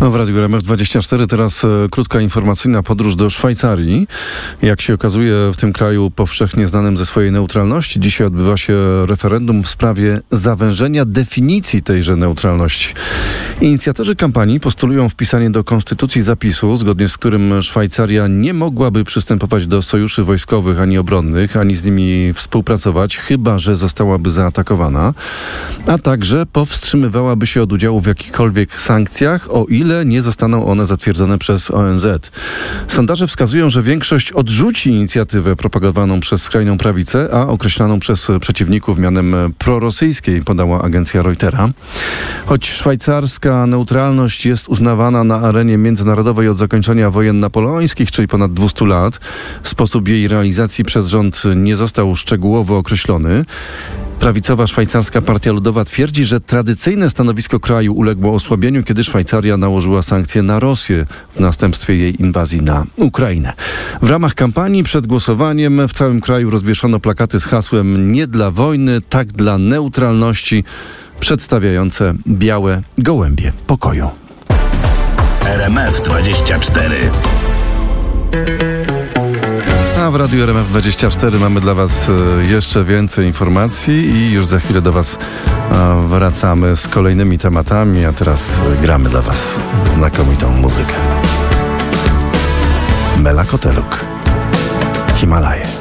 No w Radiu RMF24 teraz krótka informacyjna podróż do Szwajcarii. Jak się okazuje, w tym kraju powszechnie znanym ze swojej neutralności dzisiaj odbywa się referendum w sprawie zawężenia definicji tejże neutralności. Inicjatorzy kampanii postulują wpisanie do konstytucji zapisu, zgodnie z którym Szwajcaria nie mogłaby przystępować do sojuszy wojskowych ani obronnych, ani z nimi współpracować, chyba że zostałaby zaatakowana, a także powstrzymywałaby się od udziału w jakichkolwiek sankcjach, o ile nie zostaną one zatwierdzone przez ONZ. Sondaże wskazują, że większość odrzuci inicjatywę propagowaną przez skrajną prawicę, a określaną przez przeciwników mianem prorosyjskiej, podała agencja Reutera. Choć szwajcarska neutralność jest uznawana na arenie międzynarodowej od zakończenia wojen napoleońskich, czyli ponad 200 lat, sposób jej realizacji przez rząd nie został szczegółowo określony. Prawicowa szwajcarska Partia Ludowa twierdzi, że tradycyjne stanowisko kraju uległo osłabieniu, kiedy Szwajcaria nałożyła sankcje na Rosję w następstwie jej inwazji na Ukrainę. W ramach kampanii przed głosowaniem w całym kraju rozwieszono plakaty z hasłem "Nie dla wojny, tak dla neutralności", przedstawiające białe gołębie pokoju. RMF24. A w Radiu RMF24 mamy dla Was jeszcze więcej informacji i już za chwilę do Was wracamy z kolejnymi tematami, a teraz gramy dla Was znakomitą muzykę. Mela Koteluk, Himalaje.